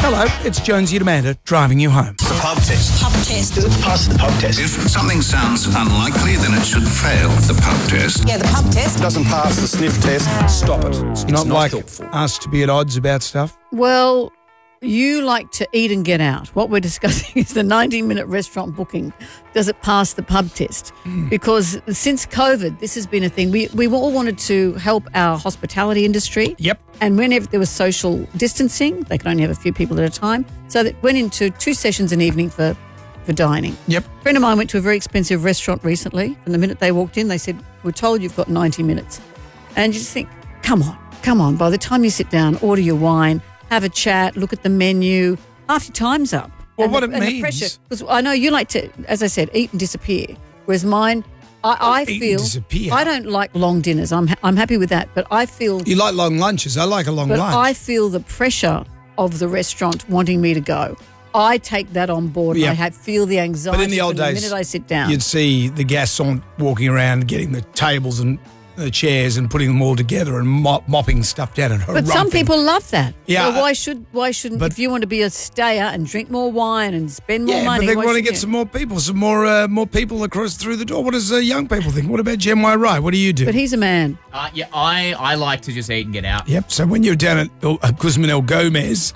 Hello, it's Jonesy and Amanda driving you home. The pub test. Pub test. Does it pass the pub test? If something sounds unlikely, then it should fail the pub test. Yeah, the pub test. Doesn't pass the sniff test. Stop it. It's Not like helpful. us to be at odds about stuff. Well, you like to eat and get out. What we're discussing is the 90-minute restaurant booking. Does it pass the pub test? Because since COVID, this has been a thing. We all wanted to help our hospitality industry. Yep. And whenever there was social distancing, they could only have a few people at a time. So that went into 2 sessions an evening for dining. Yep. A friend of mine went to a very expensive restaurant recently, and the minute they walked in, they said, "We're told you've got 90 minutes." And you just think, come on. By the time you sit down, order your wine, have a chat, look at the menu, half your time's up. Well, And what the- it and the means- pressure, because I know you like to, as I said, eat and disappear, whereas mine, I Eat and feel, disappear. I don't like long dinners. I'm happy with that, but I feel, You like long lunches. I like a long but lunch. I feel the pressure of the restaurant wanting me to go. I take that on board. Yeah. And I feel the anxiety But in the old from days, the minute I sit down. You'd see the garçon walking around, getting the tables and the chairs and putting them all together and mopping stuff down and But some harumping. people love that. Yeah, So why shouldn't but- if you want to be a stayer and drink more wine and spend more Yeah, money? but they why want to shouldn't get you? some more people across through the door. What does young people think? What about Jen Y. Wright? What do you do? But he's a man. Yeah, I like to just eat and get out. Yep. So when you're down at Guzman El Gomez,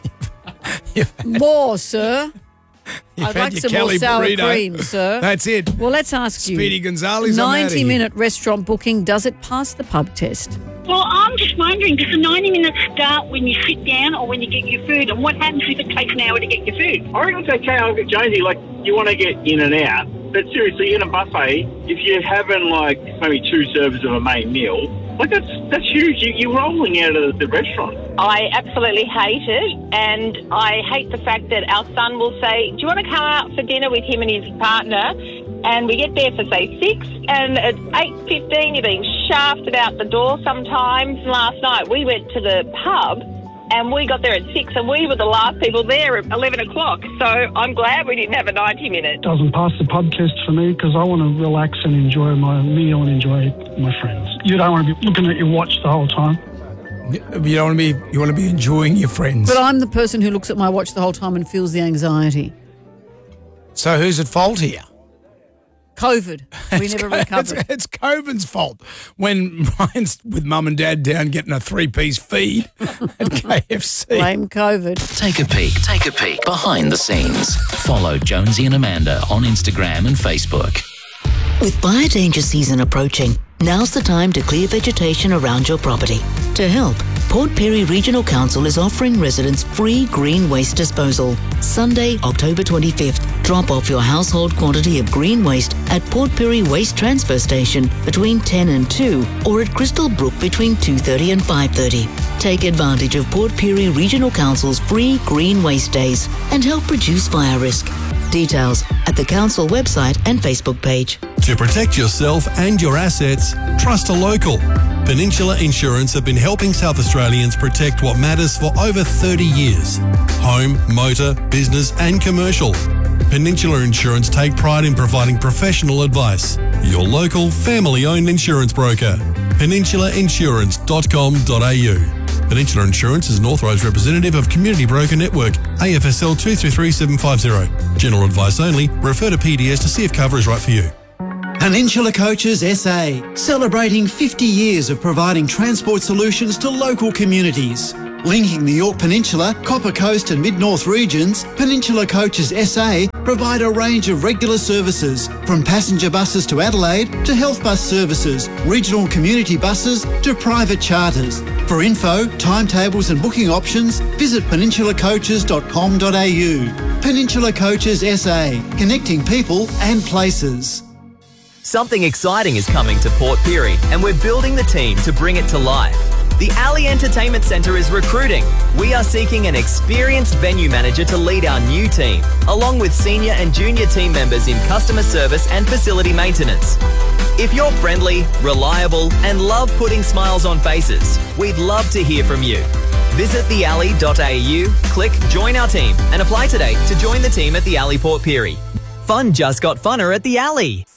More, sir. you've I'd had like your some more Kelly sour burrito. cream, sir. That's it. Well, let's ask you. Speedy Gonzales, I'm outta here. 90-minute restaurant booking, does it pass the pub test? Well, I'm just wondering, does the 90 minutes start when you sit down or when you get your food? And what happens if it takes an hour to get your food? I reckon it's okay. I'll get Jonesy. Like, you want to get in and out. But seriously, in a buffet, if you're having, like, maybe 2 servers of a main meal, like, that's huge. You're rolling out of the restaurant. I absolutely hate it, and I hate the fact that our son will say, "Do you want to come out for dinner with him and his partner?" And we get there for, say, 6, and at 8:15 you're being shafted out the door sometimes. Last night we went to the pub, and we got there at 6, and we were the last people there at 11 o'clock. So I'm glad we didn't have a 90-minute. Doesn't pass the pub test for me because I want to relax and enjoy my meal and enjoy my friends. You don't want to be looking at your watch the whole time. You don't want to be. You want to be enjoying your friends. But I'm the person who looks at my watch the whole time and feels the anxiety. So who's at fault here? COVID. We never recovered. It's COVID's fault when Ryan's with mum and dad down getting a 3-piece feed at KFC. Blame COVID. Take a peek behind the scenes. Follow Jonesy and Amanda on Instagram and Facebook. With fire danger season approaching, now's the time to clear vegetation around your property. To help, Port Pirie Regional Council is offering residents free green waste disposal. Sunday, October 25th, drop off your household quantity of green waste at Port Pirie Waste Transfer Station between 10 and 2 or at Crystal Brook between 2:30 and 5:30. Take advantage of Port Pirie Regional Council's free green waste days and help reduce fire risk. Details at the council website and Facebook page. To protect yourself and your assets, trust a local. Peninsula Insurance have been helping South Australians protect what matters for over 30 years. Home, motor, business and commercial. Peninsula Insurance take pride in providing professional advice. Your local, family-owned insurance broker. peninsulainsurance.com.au. Peninsula Insurance is an authorised representative of Community Broker Network, AFSL 233750. General advice only. Refer to PDS to see if cover is right for you. Peninsula Coaches SA, celebrating 50 years of providing transport solutions to local communities. Linking the Yorke Peninsula, Copper Coast and Mid-North regions, Peninsula Coaches SA provide a range of regular services, from passenger buses to Adelaide to health bus services, regional community buses to private charters. For info, timetables and booking options, visit peninsulacoaches.com.au. Peninsula Coaches SA, connecting people and places. Something exciting is coming to Port Pirie, and we're building the team to bring it to life. The Alley Entertainment Centre is recruiting. We are seeking an experienced venue manager to lead our new team, along with senior and junior team members in customer service and facility maintenance. If you're friendly, reliable, and love putting smiles on faces, we'd love to hear from you. Visit thealley.au, click Join Our Team, and apply today to join the team at the Alley Port Pirie. Fun just got funner at the Alley.